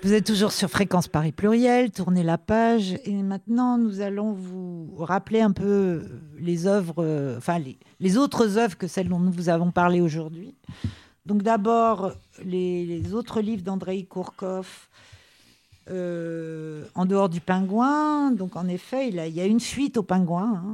Vous êtes toujours sur Fréquence Paris Pluriel, tournez la page. Et maintenant, nous allons vous rappeler un peu les œuvres, les autres œuvres que celles dont nous vous avons parlé aujourd'hui. Donc d'abord, les autres livres d'Andreï Kourkov, en dehors du Pingouin. Donc en effet, il y a une suite au Pingouin,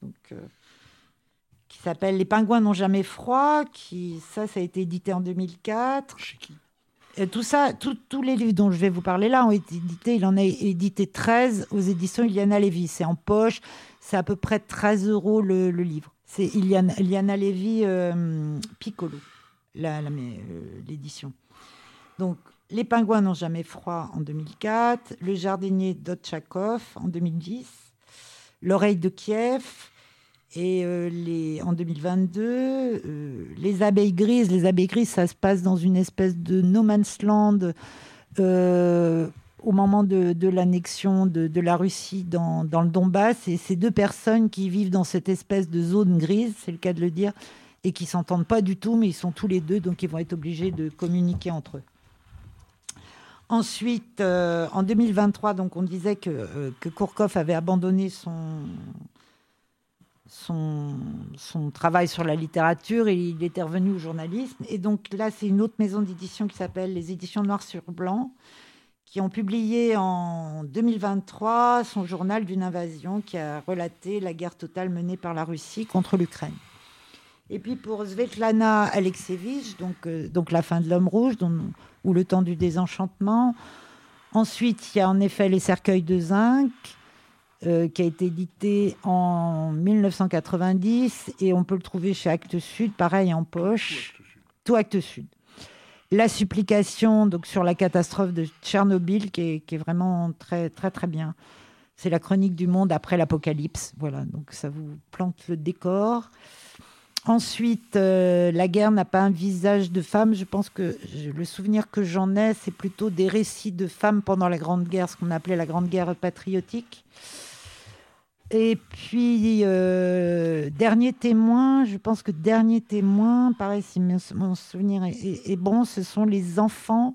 qui s'appelle Les Pingouins n'ont jamais froid. Ça a été édité en 2004. Chez qui ? Et tout ça, tous les livres dont je vais vous parler là ont été édités. Il en a édité 13 aux éditions Iliana Lévy. C'est en poche. C'est à peu près 13 € le livre. C'est Iliana Lévy Piccolo, l'édition. Donc, Les Pingouins n'ont jamais froid en 2004. Le jardinier d'Otchakov en 2010. L'oreille de Kiev. Et en 2022, les abeilles grises. Les abeilles grises, ça se passe dans une espèce de no man's land au moment de l'annexion de la Russie dans le Donbass. Et ces deux personnes qui vivent dans cette espèce de zone grise, c'est le cas de le dire, et qui ne s'entendent pas du tout, mais ils sont tous les deux, donc ils vont être obligés de communiquer entre eux. Ensuite, en 2023, donc on disait que Kourkov avait abandonné son travail sur la littérature et il était revenu au journalisme. Et donc là, c'est une autre maison d'édition qui s'appelle les éditions Noir sur Blanc, qui ont publié en 2023 son journal d'une invasion qui a relaté la guerre totale menée par la Russie contre l'Ukraine. Et puis pour Svetlana Alexievitch, donc La fin de l'homme rouge, ou Le temps du désenchantement. Ensuite, il y a en effet Les cercueils de zinc, qui a été édité en 1990 et on peut le trouver chez Actes Sud, pareil en poche. Tout Actes Sud. La supplication, donc sur la catastrophe de Tchernobyl, qui est vraiment très très très bien. C'est la chronique du monde après l'apocalypse. Voilà, donc ça vous plante le décor. Ensuite, La guerre n'a pas un visage de femme. Je pense que le souvenir que j'en ai, c'est plutôt des récits de femmes pendant la Grande Guerre, ce qu'on appelait la Grande Guerre patriotique. Et puis, Dernier témoin, je pense que Dernier témoin, pareil, si mon souvenir est bon, ce sont les enfants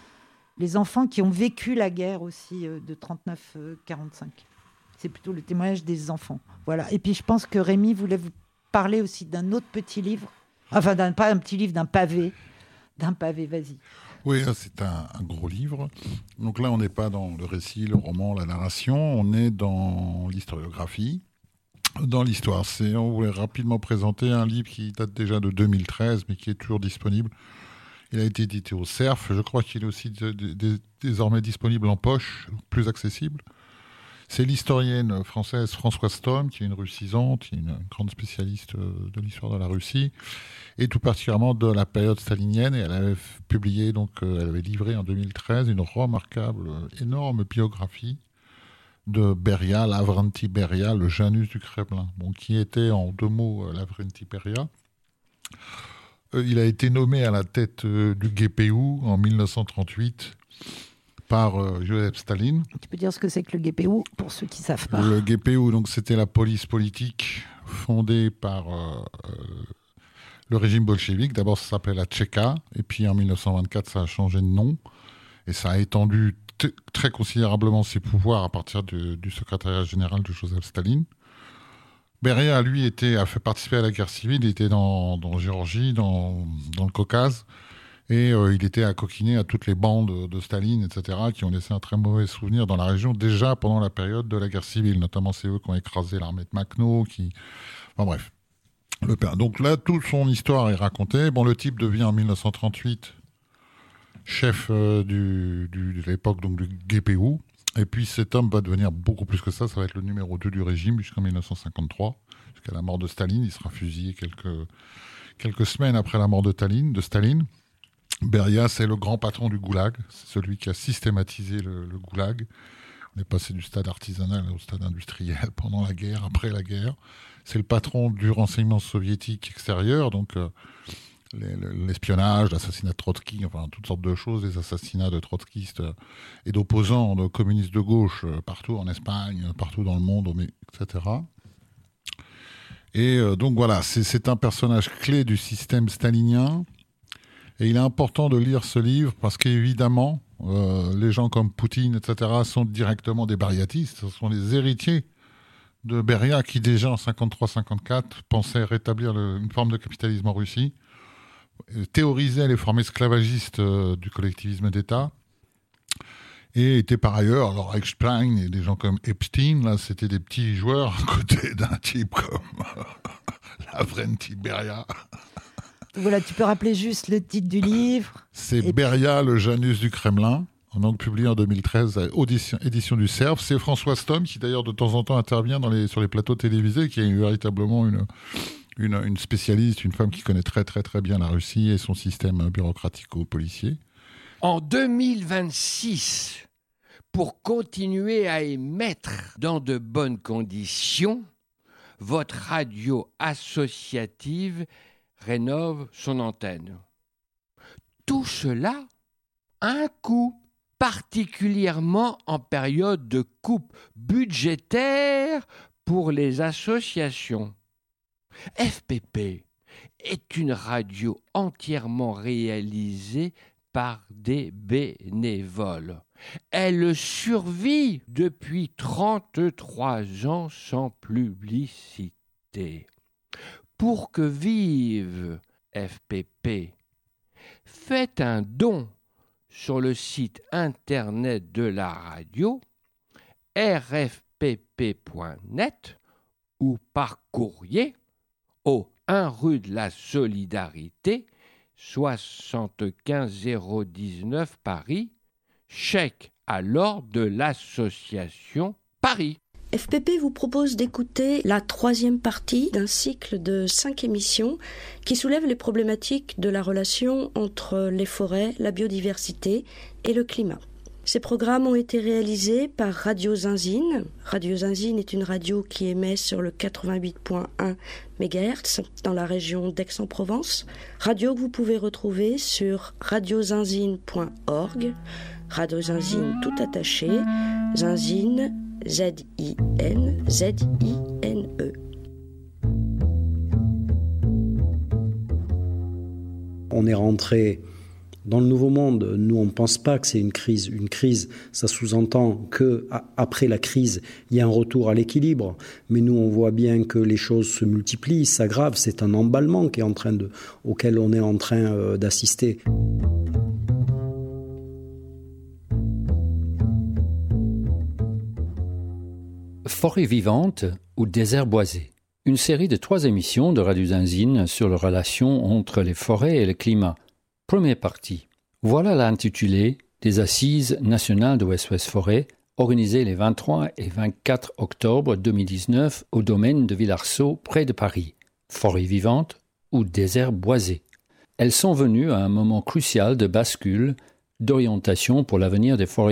qui ont vécu la guerre aussi de 39-45. C'est plutôt le témoignage des enfants. Voilà. Et puis, je pense que Rémi voulait vous parler aussi d'un autre petit livre, enfin, pas un petit livre, d'un pavé, vas-y. Oui, c'est un gros livre. Donc là, on n'est pas dans le récit, le roman, la narration, on est dans l'historiographie, dans l'histoire. On voulait rapidement présenter un livre qui date déjà de 2013, mais qui est toujours disponible. Il a été édité au Cerf. Je crois qu'il est aussi désormais disponible en poche, plus accessible. C'est l'historienne française Françoise Thom, qui est une russisante, qui est une grande spécialiste de l'histoire de la Russie, et tout particulièrement de la période stalinienne. Et elle avait publié, elle avait livré en 2013 une remarquable, énorme biographie de Beria, Lavrenti Beria, le Janus du Kremlin, qui était en deux mots Lavrenti Beria. Il a été nommé à la tête du GPU en 1938 par Joseph Staline. Tu peux dire ce que c'est que le GPU pour ceux qui ne savent pas? Le GPU, donc, c'était la police politique fondée par le régime bolchevique. D'abord, ça s'appelait la Tchéka, et puis en 1924, ça a changé de nom, et ça a étendu très considérablement ses pouvoirs à partir du secrétariat général de Joseph Staline. Beria, lui, a fait participer à la guerre civile. Il était dans Géorgie, dans le Caucase, et il était accoquiné à toutes les bandes de Staline, etc., qui ont laissé un très mauvais souvenir dans la région, déjà pendant la période de la guerre civile. Notamment, c'est eux qui ont écrasé l'armée de Makhno, Enfin bref. Donc là, toute son histoire est racontée. Le type devient en 1938 chef de l'époque, donc du GPU. Et puis cet homme va devenir beaucoup plus que ça. Ça va être le numéro 2 du régime jusqu'en 1953. Jusqu'à la mort de Staline. Il sera fusillé quelques semaines après la mort de Staline. Beria, c'est le grand patron du goulag. C'est celui qui a systématisé le goulag. On est passé du stade artisanal au stade industriel pendant la guerre, après la guerre. C'est le patron du renseignement soviétique extérieur, donc l'espionnage, l'assassinat de Trotsky, enfin toutes sortes de choses, les assassinats de trotskistes et d'opposants, de communistes de gauche partout en Espagne, partout dans le monde, etc. Et donc voilà, c'est un personnage clé du système stalinien. Et il est important de lire ce livre parce qu'évidemment, les gens comme Poutine, etc., sont directement des beryatistes. Ce sont les héritiers de Beria qui, déjà en 53-54, pensaient rétablir une forme de capitalisme en Russie, théorisaient les formes esclavagistes du collectivisme d'État, et étaient par ailleurs, alors Reichstein et des gens comme Epstein, là, c'était des petits joueurs à côté d'un type comme Lavrenti Beria. Voilà, tu peux rappeler juste le titre du livre. C'est Beria, le Janus du Kremlin, donc publié en 2013 à édition du Cerf. C'est François Stom qui d'ailleurs de temps en temps intervient sur les plateaux télévisés, qui est véritablement une spécialiste, une femme qui connaît très très très bien la Russie et son système bureaucratico-policier. En 2026, pour continuer à émettre dans de bonnes conditions, votre radio associative rénove son antenne. Tout cela a un coût, particulièrement en période de coupe budgétaire pour les associations. FPP est une radio entièrement réalisée par des bénévoles. Elle survit depuis 33 ans sans publicité. Pour que vive FPP, faites un don sur le site internet de la radio rfpp.net ou par courrier au 1 rue de la Solidarité, 75 019 Paris, chèque à l'ordre de l'association Paris. FPP vous propose d'écouter la 3e partie d'un cycle de 5 émissions qui soulève les problématiques de la relation entre les forêts, la biodiversité et le climat. Ces programmes ont été réalisés par Radio Zinzine. Radio Zinzine est une radio qui émet sur le 88.1 MHz dans la région d'Aix-en-Provence. Radio que vous pouvez retrouver sur radiozinzine.org. Radio Zinzine tout attaché. Zinzine, Z-I-N, Z-I-N-E. On est rentré dans le nouveau monde. Nous, on ne pense pas que c'est une crise. Une crise, ça sous-entend qu'après la crise, il y a un retour à l'équilibre. Mais nous, on voit bien que les choses se multiplient, s'aggravent. C'est un emballement auquel on est en train d'assister. Forêt vivante ou désert boisé. Une série de 3 émissions de Radio Zinzine sur la relation entre les forêts et le climat. Première partie. Voilà l'intitulé des Assises nationales de West-West Forêt, organisées les 23 et 24 octobre 2019 au domaine de Villarceau, près de Paris. Forêt vivante ou désert boisé. Elles sont venues à un moment crucial de bascule, d'orientation pour l'avenir des forêts